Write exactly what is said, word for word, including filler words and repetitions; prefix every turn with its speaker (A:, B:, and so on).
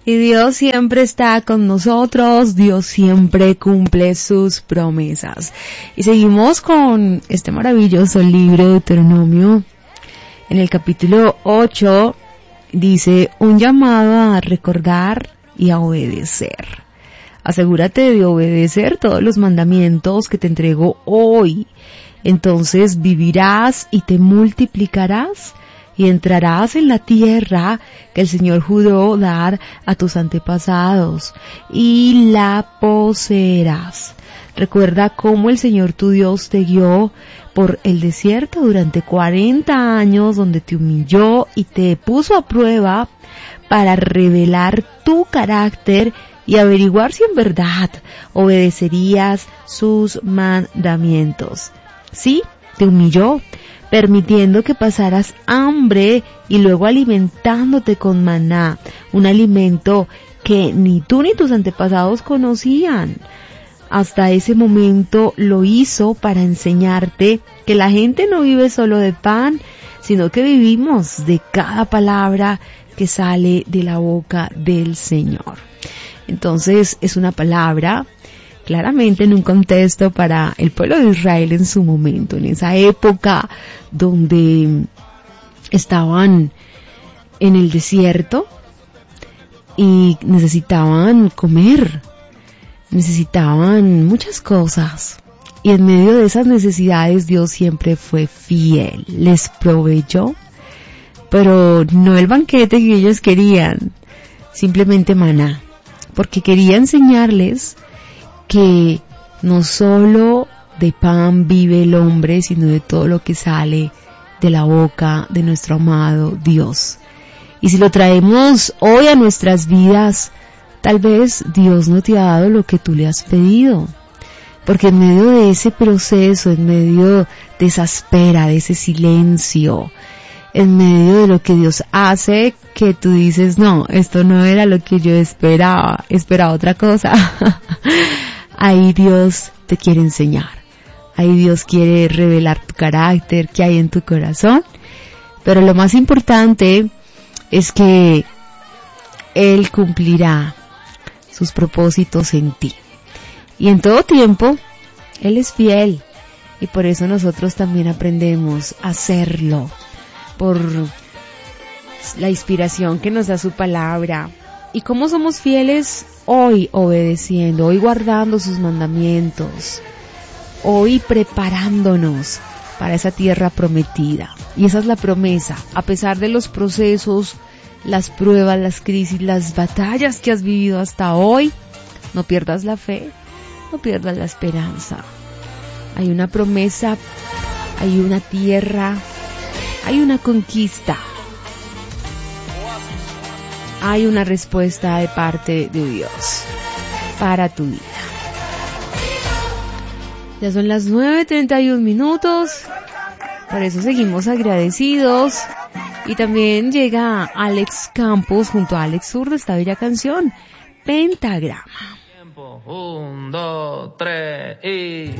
A: Y Dios siempre está con nosotros, Dios siempre cumple sus promesas. Y seguimos con este maravilloso libro de Deuteronomio. En el capítulo ocho dice, un llamado a recordar y a obedecer. Asegúrate de obedecer todos los mandamientos que te entrego hoy. Entonces vivirás y te multiplicarás y entrarás en la tierra que el Señor juró dar a tus antepasados y la poseerás. Recuerda cómo el Señor tu Dios te guió por el desierto durante cuarenta años, donde te humilló y te puso a prueba para revelar tu carácter y averiguar si en verdad obedecerías sus mandamientos. Sí, te humilló, permitiendo que pasaras hambre y luego alimentándote con maná, un alimento que ni tú ni tus antepasados conocían. Hasta ese momento lo hizo para enseñarte que la gente no vive solo de pan, sino que vivimos de cada palabra que sale de la boca del Señor. Entonces es una palabra claramente en un contexto para el pueblo de Israel en su momento, en esa época donde estaban en el desierto y necesitaban comer, necesitaban muchas cosas. Y en medio de esas necesidades Dios siempre fue fiel, les proveyó, pero no el banquete que ellos querían, simplemente maná, porque quería enseñarles que no solo de pan vive el hombre, sino de todo lo que sale de la boca de nuestro amado Dios. Y si lo traemos hoy a nuestras vidas, tal vez Dios no te ha dado lo que tú le has pedido, porque en medio de ese proceso, en medio de esa espera, de ese silencio, en medio de lo que Dios hace, que tú dices, no, esto no era lo que yo esperaba, esperaba otra cosa. Ahí Dios te quiere enseñar. Ahí Dios quiere revelar tu carácter, qué hay en tu corazón. Pero lo más importante es que Él cumplirá sus propósitos en ti. Y en todo tiempo, Él es fiel. Y por eso nosotros también aprendemos a hacerlo. Por la inspiración que nos da su palabra. Y cómo somos fieles hoy obedeciendo, hoy guardando sus mandamientos, hoy preparándonos para esa tierra prometida. Y esa es la promesa, a pesar de los procesos, las pruebas, las crisis, las batallas que has vivido hasta hoy, no pierdas la fe, no pierdas la esperanza. Hay una promesa, hay una tierra, hay una conquista. Hay una respuesta de parte de Dios para tu vida. Ya son las nueve treinta y un minutos. Por eso seguimos agradecidos. Y también llega Alex Campos junto a Alex Zurdo esta bella canción, Pentagrama.
B: Un, dos, tres y...